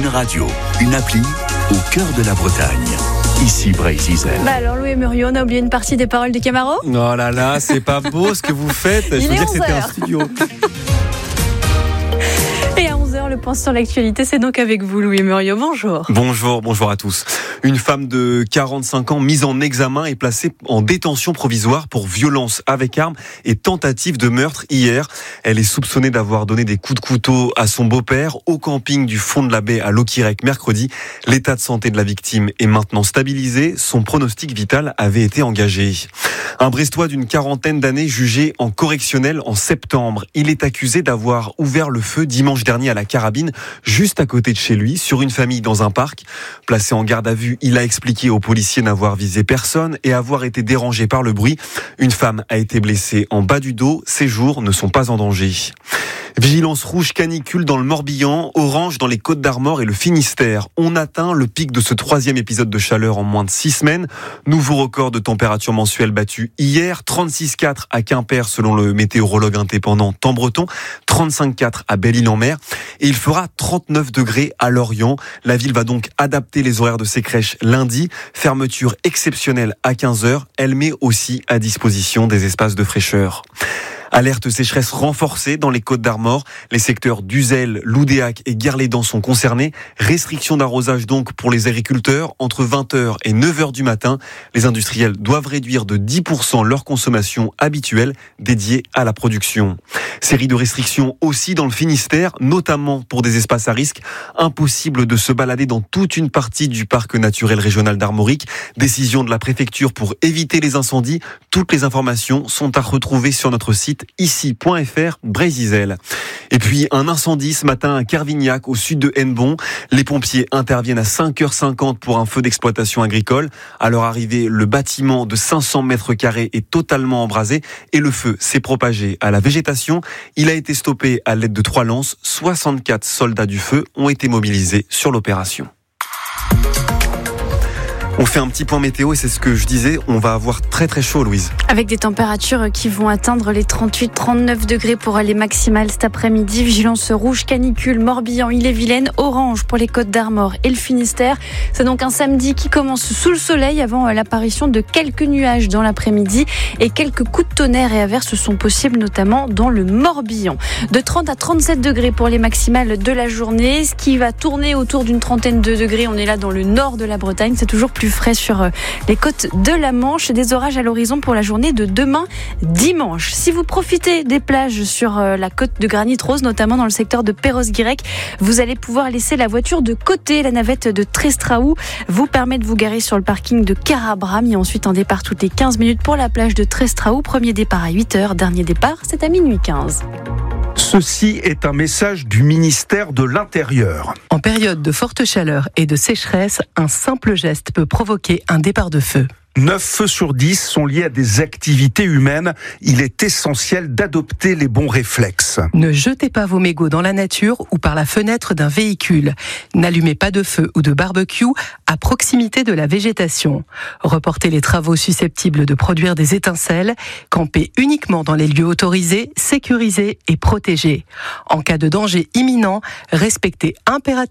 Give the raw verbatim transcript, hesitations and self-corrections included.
Radio, une appli au cœur de la Bretagne. Ici Brésil. Bah alors Louis et Muriot, on a oublié une partie des paroles du Camaro. Oh là là, c'est pas beau ce que vous faites. Je veux dire que c'était un studio. Et à onze heures, le point sur l'actualité, c'est donc avec vous Louis et Muriot. Bonjour. Bonjour, bonjour à tous. Une femme de quarante-cinq ans mise en examen et placée en détention provisoire pour violence avec arme et tentative de meurtre hier. Elle est soupçonnée d'avoir donné des coups de couteau à son beau-père au camping du fond de la baie à Loquirec mercredi. L'état de santé de la victime est maintenant stabilisé. Son pronostic vital avait été engagé. Un Brestois d'une quarantaine d'années jugé en correctionnel en septembre. Il est accusé d'avoir ouvert le feu dimanche dernier à la carabine, juste à côté de chez lui, sur une famille dans un parc. Placé en garde à vue, il a expliqué aux policiers n'avoir visé personne et avoir été dérangé par le bruit. Une femme a été blessée en bas du dos. Ses jours ne sont pas en danger. Vigilance rouge canicule dans le Morbihan, orange dans les Côtes-d'Armor et le Finistère. On atteint le pic de ce troisième épisode de chaleur en moins de six semaines. Nouveau record de température mensuelle battu hier, trente-six virgule quatre à Quimper selon le météorologue indépendant Temps-Breton, trente-cinq virgule quatre à Belle-Île-en-Mer et il fera trente-neuf degrés à Lorient. La ville va donc adapter les horaires de ses crèches lundi. Fermeture exceptionnelle à quinze heures. Elle met aussi à disposition des espaces de fraîcheur. Alerte sécheresse renforcée dans les Côtes-d'Armor. Les secteurs d'Uzel, Loudéac et Guerlédan sont concernés. Restriction d'arrosage donc pour les agriculteurs entre vingt heures et neuf heures du matin. Les industriels doivent réduire de dix pour cent leur consommation habituelle dédiée à la production. Série de restrictions aussi dans le Finistère, notamment pour des espaces à risque. Impossible de se balader dans toute une partie du parc naturel régional d'Armorique. Décision de la préfecture pour éviter les incendies. Toutes les informations sont à retrouver sur notre site ici point f r Brésil. Et puis un incendie ce matin à Kervignac au sud de Hennebont. Les pompiers interviennent à cinq heures cinquante pour un feu d'exploitation agricole. À leur arrivée, le bâtiment de cinq cents mètres carrés est totalement embrasé et le feu s'est propagé à la végétation. Il a été stoppé à l'aide de trois lances. soixante-quatre soldats du feu ont été mobilisés sur l'opération. On fait un petit point météo et c'est ce que je disais, on va avoir très très chaud, Louise. Avec des températures qui vont atteindre les trente-huit à trente-neuf degrés pour les maximales cet après-midi. Vigilance rouge, canicule, Morbihan, Ille-et-Vilaine, orange pour les Côtes-d'Armor et le Finistère. C'est donc un samedi qui commence sous le soleil avant l'apparition de quelques nuages dans l'après-midi et quelques coups de tonnerre et averses sont possibles notamment dans le Morbihan. De trente à trente-sept degrés pour les maximales de la journée, ce qui va tourner autour d'une trentaine de degrés. On est là dans le nord de la Bretagne, c'est toujours plus frais sur les côtes de la Manche. Des orages à l'horizon pour la journée de demain dimanche. Si vous profitez des plages sur la côte de Granit Rose, notamment dans le secteur de Perros-Guirec, vous allez pouvoir laisser la voiture de côté. La navette de Trestraou vous permet de vous garer sur le parking de Carabram et ensuite un départ toutes les quinze minutes pour la plage de Trestraou. Premier départ à huit heures, dernier départ c'est à minuit quinze. Ceci est un message du ministère de l'Intérieur. En période de forte chaleur et de sécheresse, un simple geste peut provoquer un départ de feu. neuf feux sur dix sont liés à des activités humaines. Il est essentiel d'adopter les bons réflexes. Ne jetez pas vos mégots dans la nature ou par la fenêtre d'un véhicule. N'allumez pas de feu ou de barbecue à proximité de la végétation. Reportez les travaux susceptibles de produire des étincelles. Campez uniquement dans les lieux autorisés, sécurisés et protégés. En cas de danger imminent, respectez impérativement